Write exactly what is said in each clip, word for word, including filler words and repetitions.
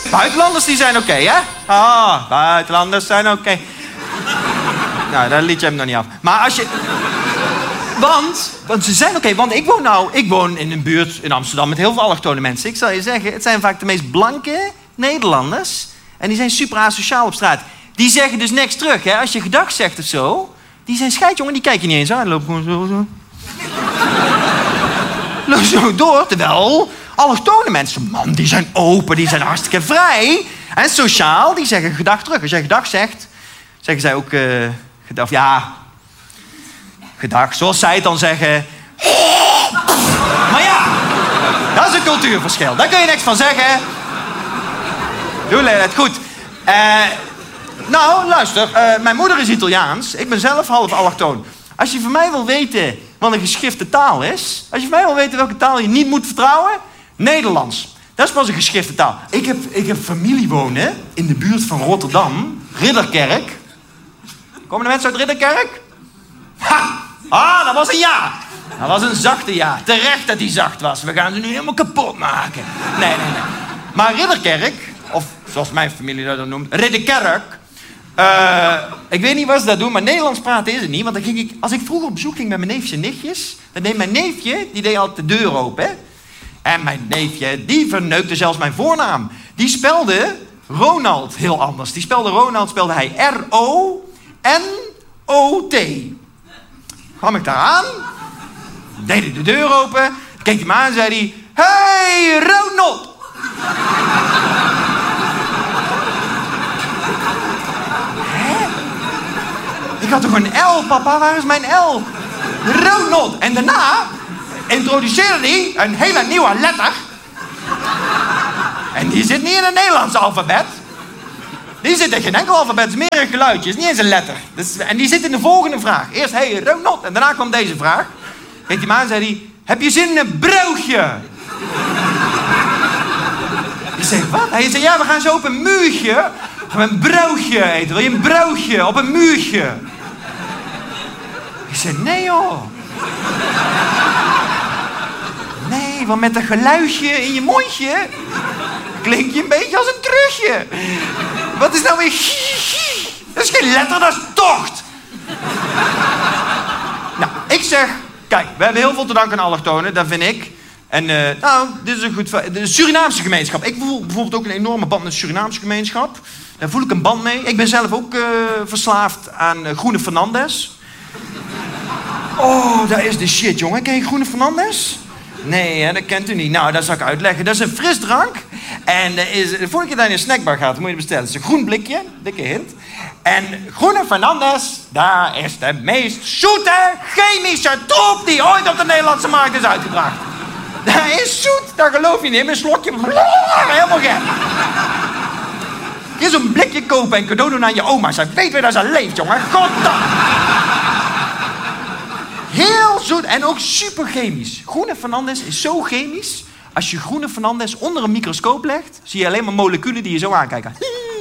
Buitenlanders die zijn oké, okay, hè? Ah, buitenlanders zijn oké. Okay. Nou, dat liet je hem nog niet af. Maar als je... Want, want ze zijn oké, okay, want ik woon nou... Ik woon in een buurt in Amsterdam met heel veel allochtone mensen. Ik zal je zeggen, het zijn vaak de meest blanke Nederlanders. En die zijn super asociaal op straat. Die zeggen dus niks terug, hè. Als je gedag zegt of zo... Die zijn scheidjongen, die kijken niet eens aan. Die lopen gewoon zo, zo. Lopen zo door, terwijl... Allochtone mensen, man, die zijn open, die zijn hartstikke vrij. En sociaal, die zeggen gedag terug. Als jij gedag zegt, zeggen zij ook... Uh, gedag, ja... Gedag, zoals zij het dan zeggen... Maar ja, dat is een cultuurverschil. Daar kun je niks van zeggen. Doe het goed. Uh, nou, luister. Uh, mijn moeder is Italiaans. Ik ben zelf half allochtoon. Als je van mij wil weten wat een geschrifte taal is... Als je van mij wil weten welke taal je niet moet vertrouwen... Nederlands. Dat is pas een geschrifte taal. Ik heb, ik heb familie wonen in de buurt van Rotterdam. Ridderkerk. Komen de mensen uit Ridderkerk? Ha! Ah, dat was een ja. Dat was een zachte ja. Terecht dat die zacht was. We gaan ze nu helemaal kapot maken. Nee, nee, nee. Maar Ridderkerk, of zoals mijn familie dat dan noemt, Ridderkerk. Uh, ik weet niet wat ze dat doen, maar Nederlands praten is het niet. Want dan ging ik, als ik vroeger op bezoek ging met mijn neefjes en nichtjes, dan deed mijn neefje, die deed altijd de deur open. Hè? En mijn neefje, die verneukte zelfs mijn voornaam. Die spelde Ronald heel anders. Die spelde Ronald, spelde hij R O N O T. Kwam ik daar aan, deed hij de deur open, keek hij me aan en zei hij... Hey, Ronald! Hè? Ik had toch een L, papa? Waar is mijn L? Ronald! En daarna introduceerde hij een hele nieuwe letter. En die zit niet in het Nederlandse alfabet. Die zit in geen enkel alfabet, het is meer een geluidje, het is niet eens een letter. Dus, en die zit in de volgende vraag. Eerst, hey, Ronald. En daarna kwam deze vraag. Keek hij me aan en zei hij... Heb je zin in een broodje? Ik zei, wat? Hij zei, ja, we gaan zo op een muurtje. Gaan we een broodje eten. Wil je een broodje op een muurtje? Ik zei, nee joh. Nee, want met een geluidje in je mondje... klink je een beetje als een terugje. Wat is nou weer... Dat is geen letter, dat is tocht. Nou, ik zeg... Kijk, we hebben heel veel te danken aan allochtonen, dat vind ik. En, uh, nou, dit is een goed... De Surinaamse gemeenschap. Ik voel bijvoorbeeld ook een enorme band met de Surinaamse gemeenschap. Daar voel ik een band mee. Ik ben zelf ook uh, verslaafd aan uh, Groene Fernandes. Oh, dat is de shit, jongen. Ken je Groene Fernandes? Nee, hè, dat kent u niet. Nou, dat zal ik uitleggen. Dat is een frisdrank. En uh, is, de vorige keer dat je in een snackbar gaat, moet je het bestellen. Het is een groen blikje, dikke hint. En Groene Fernandes, daar is de meest zoete chemische troep die ooit op de Nederlandse markt is uitgebracht. Dat is zoet, dat geloof je niet. Een slokje, helemaal gek. Je zo'n blikje kopen en cadeau doen aan je oma. Zij weet weer dat ze leeft, jongen. Goddank. Heel zoet en ook super chemisch. Groene Fernandes is zo chemisch. Als je Groene Fernandes onder een microscoop legt, zie je alleen maar moleculen die je zo aankijken.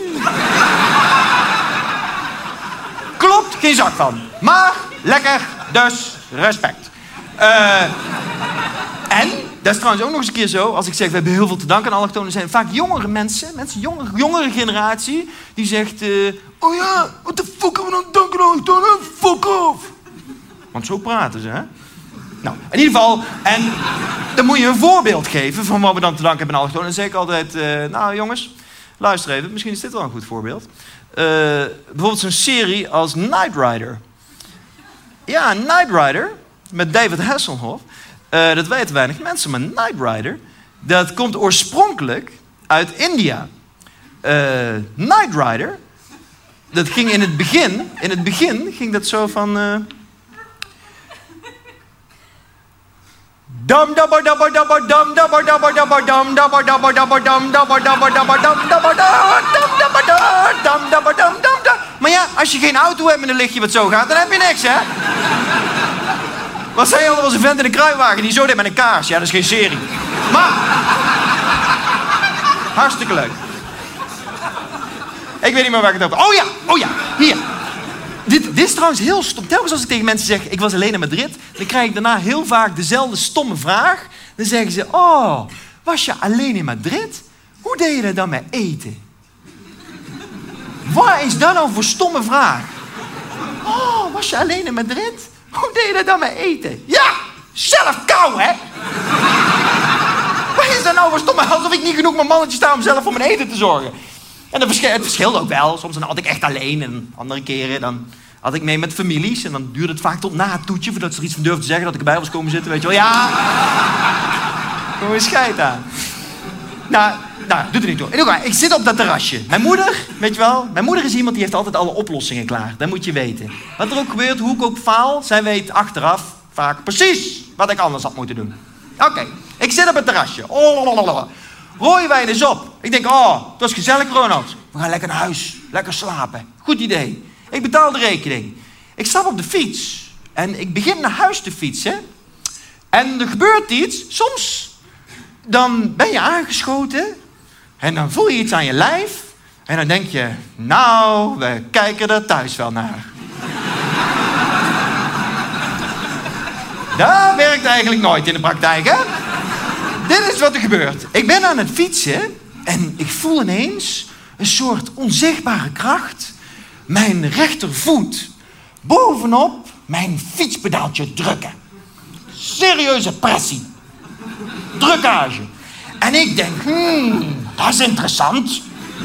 Klopt, geen zak van. Maar lekker, dus respect. Uh, en, dat is trouwens ook nog eens een keer zo, als ik zeg, we hebben heel veel te danken aan allochtonen, zijn vaak jongere mensen, mensen jongere, jongere generatie, die zegt, uh, oh ja, what the fuck hebben we nou danken aan allochtonen? Fuck off. Want zo praten ze, hè? Nou, in ieder geval, en dan moet je een voorbeeld geven van wat we dan te danken hebben aan allochtonen. Dan zeg ik altijd, uh, nou jongens, luister even, misschien is dit wel een goed voorbeeld. Uh, bijvoorbeeld zo'n serie als Knight Rider. Ja, Knight Rider, met David Hasselhoff. Uh, dat weten weinig mensen, maar Knight Rider, dat komt oorspronkelijk uit India. Uh, Knight Rider, dat ging in het begin, in het begin ging dat zo van... Uh, Dum dabba dabba dabba dum dabba dabba dabba dum dabba dabba dabba dum dabba dabba dabba dum dabba dabba dum dabba dum dum. Maar ja, als je geen auto hebt met een lichtje wat zo gaat, dan heb je niks, hè? Wat zei je al, er was een vent in een kruiwagen die zo deed met een kaars. Ja, dat is geen serie. Maar hartstikke leuk. Ik weet niet meer waar ik het over... Oh ja, oh ja, hier. Dit, dit is trouwens heel stom. Telkens als ik tegen mensen zeg, ik was alleen in Madrid, dan krijg ik daarna heel vaak dezelfde stomme vraag. Dan zeggen ze, oh, was je alleen in Madrid? Hoe hoe deed je dat dan met eten? Wat is dat nou voor stomme vraag? Oh, was je alleen in Madrid? Hoe deed je dat dan met eten? Ja, zelf kou, hè? Wat is dat nou voor stomme? Alsof ik niet genoeg mijn mannetje sta om zelf voor mijn eten te zorgen. En het verschilt, het verschilt ook wel. Soms dan had ik echt alleen en andere keren dan had ik mee met families. En dan duurde het vaak tot na het toetje voordat ze er iets van durfden te zeggen dat ik erbij was komen zitten, weet je wel. Ja, kom je scheid aan. Nou, nou, doet er niet toe. En ook, ik zit op dat terrasje. Mijn moeder, weet je wel, mijn moeder is iemand die heeft altijd alle oplossingen klaar. Dat moet je weten. Wat er ook gebeurt, hoe ik ook faal, zij weet achteraf vaak precies wat ik anders had moeten doen. Oké, okay. Ik zit op het terrasje. Oh, rooien wij eens op. Ik denk, oh, dat is gezellig, Ronald. We gaan lekker naar huis, lekker slapen. Goed idee. Ik betaal de rekening. Ik stap op de fiets en ik begin naar huis te fietsen. En er gebeurt iets. Soms dan ben je aangeschoten en dan voel je iets aan je lijf. En dan denk je, nou, we kijken er thuis wel naar. Dat werkt eigenlijk nooit in de praktijk, hè? Dit is wat er gebeurt. Ik ben aan het fietsen en ik voel ineens een soort onzichtbare kracht mijn rechtervoet bovenop mijn fietspedaaltje drukken. Serieuze pressie. Drukkage. En ik denk, hmm, dat is interessant.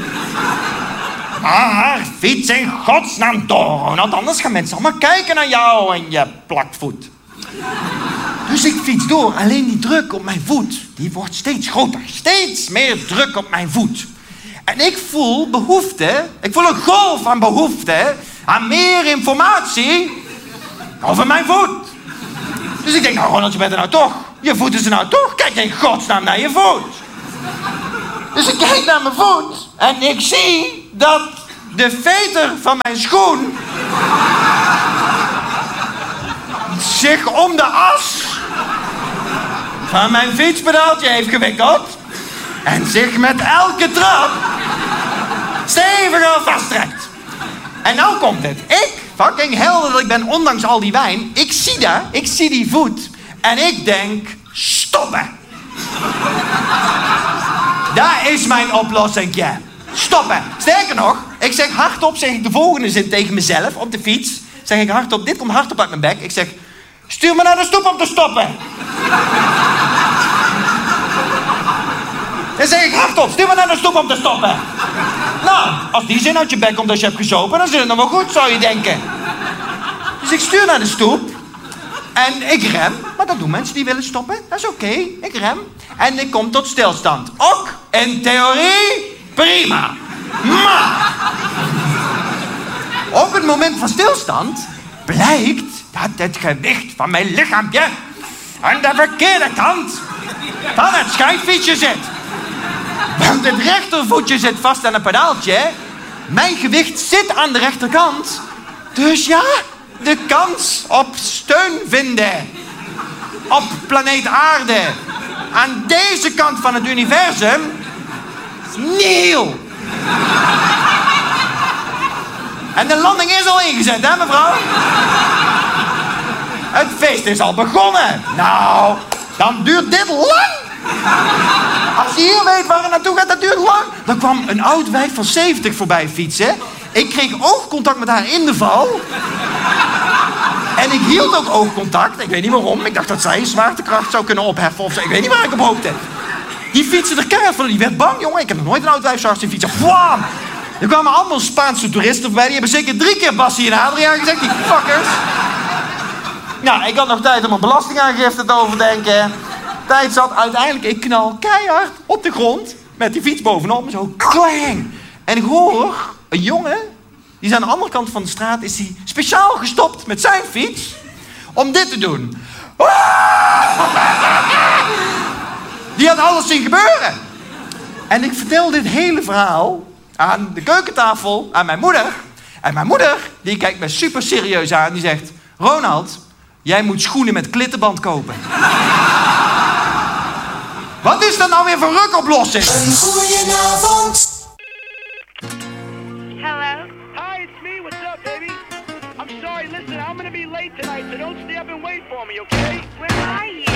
Maar fiets in godsnaam door, Ronald. Anders gaan mensen allemaal kijken naar jou en je plakvoet. Dus ik fiets door. Alleen die druk op mijn voet, die wordt steeds groter. Steeds meer druk op mijn voet. En ik voel behoefte, ik voel een golf aan behoefte aan meer informatie over mijn voet. Dus ik denk, nou Ronald, je bent er nou toch. Je voet is er nou toch. Kijk in godsnaam naar je voet. Dus ik kijk naar mijn voet en ik zie dat de veter van mijn schoen zich om de as van mijn fietspedaaltje heeft gewikkeld en zich met elke trap steviger vasttrekt. En nou komt het. Ik, fucking helder dat ik ben, ondanks al die wijn, ik zie dat, ik zie die voet en ik denk, stoppen. Dat is mijn oplossing, ja. Stoppen. Sterker nog, ik zeg hardop, zeg ik de volgende zin tegen mezelf op de fiets. Zeg ik hardop, dit komt hardop uit mijn bek. Ik zeg, stuur me naar de stoep om te stoppen. Dan zeg ik hardop, stuur me naar de stoep om te stoppen. Nou, als die zin uit je bek komt als je hebt gezopen, dan zit het nog wel goed, zou je denken. Dus ik stuur naar de stoep. En ik rem, maar dat doen mensen die willen stoppen. Dat is oké, okay. Ik rem. En ik kom tot stilstand. Ook in theorie prima. Maar op het moment van stilstand blijkt dat het gewicht van mijn lichaampje aan de verkeerde kant van het schijnfietsje zit. Want het rechtervoetje zit vast aan een pedaaltje. Mijn gewicht zit aan de rechterkant. Dus ja, de kans op steun vinden op planeet Aarde aan deze kant van het universum is nihil. En de landing is al ingezet, hè mevrouw? Het feest is al begonnen. Nou, dan duurt dit lang. Als je hier weet waar het naartoe gaat, dat duurt lang. Dan kwam een oud wijf van zeventig voorbij fietsen. Ik kreeg oogcontact met haar in de val. En ik hield ook oogcontact. Ik weet niet waarom. Ik dacht dat zij zwaartekracht zou kunnen opheffen of zo. Ik weet niet waar ik op hoopte. Die fietsen er keihard van. Die werd bang, jongen. Ik heb nog nooit een oud wijf zo hard zien fietsen. Wam! Er kwamen allemaal Spaanse toeristen voorbij. Die hebben zeker drie keer Bassie en Adriaan gezegd. Die fuckers. Nou, ik had nog tijd om mijn belastingaangifte te overdenken. Tijd zat uiteindelijk. Ik knal keihard op de grond. Met die fiets bovenop. Zo klang. En ik hoor een jongen. Die is aan de andere kant van de straat. Is hij speciaal gestopt met zijn fiets. Om dit te doen. Die had alles zien gebeuren. En ik vertel dit hele verhaal aan de keukentafel aan mijn moeder. En mijn moeder, die kijkt me super serieus aan. Die zegt, Ronald, jij moet schoenen met klittenband kopen. Wat is dat nou weer voor rukoplossing? Een goedenavond. Hello? Hi, it's me. What's up, baby? I'm sorry. Listen, I'm gonna be late tonight, so don't stay up and wait for me, okay? Where are you?